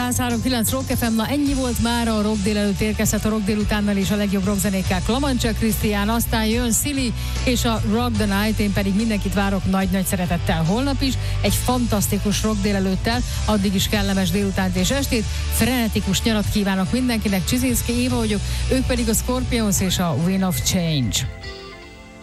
103.9 Rock FM, na ennyi volt már a Rock délelőtt, érkezhet a Rock délutánnal és a legjobb rockzenékkel Klamancsák Krisztián, aztán jön Silly és a Rock the Night, én pedig mindenkit várok nagy-nagy szeretettel holnap is, egy fantasztikus Rock délelőttel, addig is kellemes délutánt és estét, frenetikus nyarat kívánok mindenkinek, Csizinszki Éva vagyok, ők pedig a Scorpions és a Wind of Change.